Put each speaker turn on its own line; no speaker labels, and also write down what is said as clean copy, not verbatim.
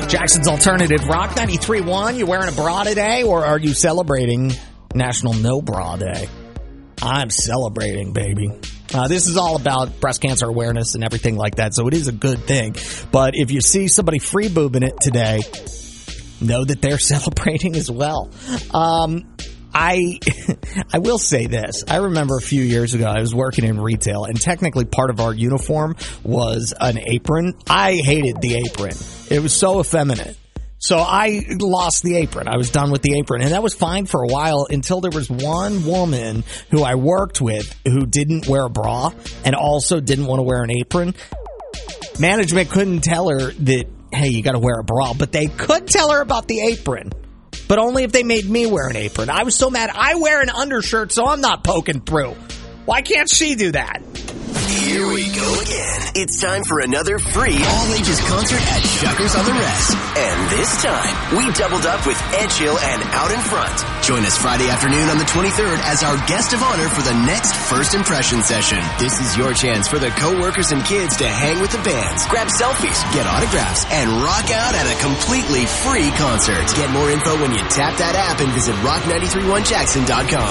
Jackson's Alternative Rock 93.1. You wearing a bra today, or are you celebrating National No Bra Day? I'm celebrating, baby. This is all about breast cancer awareness and everything like that, so it is a good thing. But if you see somebody free boobing it today, know that they're celebrating as well. I will say this. I remember a few years ago, I was working in retail, and technically part of our uniform was an apron. I hated the apron. It was so effeminate. So I lost the apron. I was done with the apron. And that was fine for a while until there was one woman who I worked with who didn't wear a bra and also didn't want to wear an apron. Management couldn't tell her that, hey, you got to wear a bra, but they could tell her about the apron. But only if they made me wear an apron. I was so mad. I wear an undershirt, so I'm not poking through. Why can't she do that?
Here we go again. It's time for another free all-ages concert at Shuckers on the Rest. And this time, we doubled up with Edge Hill and Out in Front. Join us Friday afternoon on the 23rd as our guest of honor for the next First Impression session. This is your chance for the co-workers and kids to hang with the bands, grab selfies, get autographs, and rock out at a completely free concert. Get more info when you tap that app and visit rock931jackson.com.